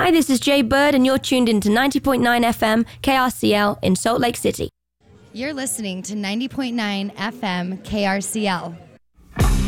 Hi, this is Jay Bird, and you're tuned into 90.9 FM KRCL in Salt Lake City. You're listening to 90.9 FM KRCL.